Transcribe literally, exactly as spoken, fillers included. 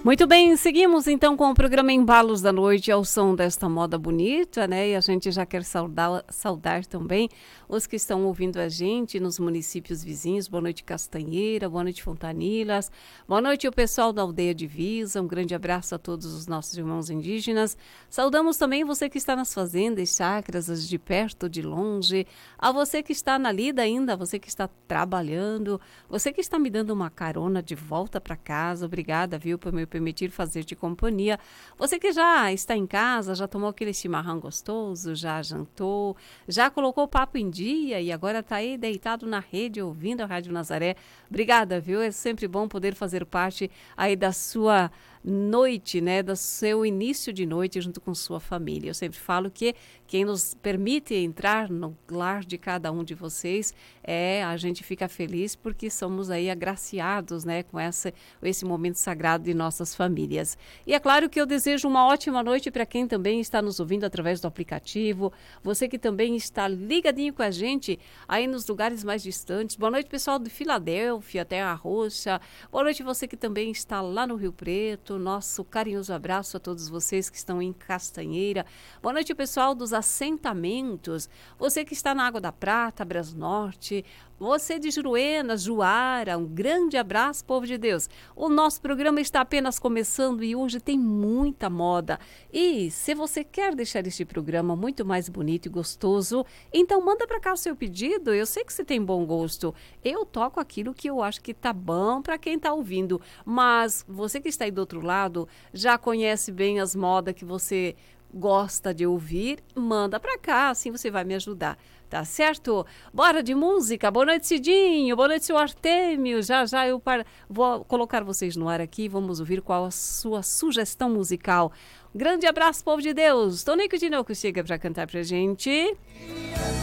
Muito bem, seguimos então com o programa Embalos da Noite ao som desta moda bonita, né? E a gente já quer saudar, saudar também os que estão ouvindo a gente nos municípios vizinhos. Boa noite, Castanheira, boa noite, Fontanilas, boa noite, o pessoal da Aldeia Divisa. Um grande abraço a todos os nossos irmãos indígenas. Saudamos também você que está nas fazendas, chácaras, as de perto, de longe, a você que está na lida ainda, você que está trabalhando, você que está me dando uma carona de volta para casa. Obrigada, viu, por me permitir fazer de companhia. Você que já está em casa, já tomou aquele chimarrão gostoso, já jantou, já colocou o papo em dia e agora está aí deitado na rede ouvindo a Rádio Nazaré. Obrigada, viu? É sempre bom poder fazer parte aí da sua noite, né, do seu início de noite junto com sua família. Eu sempre falo que quem nos permite entrar no lar de cada um de vocês, é, a gente fica feliz porque somos aí agraciados, né, com essa, esse momento sagrado de nossas famílias. E é claro que eu desejo uma ótima noite para quem também está nos ouvindo através do aplicativo, você que também está ligadinho com a gente aí nos lugares mais distantes. Boa noite, pessoal de Filadélfia, até a Roxa. Boa noite você que também está lá no Rio Preto. Nosso carinhoso abraço a todos vocês que estão em Castanheira. Boa noite, pessoal dos assentamentos. Você que está na Água da Prata, Brasnorte. Você de Juruena, Juara, um grande abraço, povo de Deus. O nosso programa está apenas começando e hoje tem muita moda. E se você quer deixar este programa muito mais bonito e gostoso, então manda para cá o seu pedido. Eu sei que você tem bom gosto. Eu toco aquilo que eu acho que tá bom para quem está ouvindo. Mas você que está aí do outro lado, já conhece bem as modas que você gosta de ouvir, manda para cá, assim você vai me ajudar. Tá certo? Bora de música. Boa noite, Cidinho. Boa noite, seu Artêmio. Já, já eu par... vou colocar vocês no ar aqui. Vamos ouvir qual a sua sugestão musical. Grande abraço, povo de Deus. Tonico de Novo chega para cantar pra gente.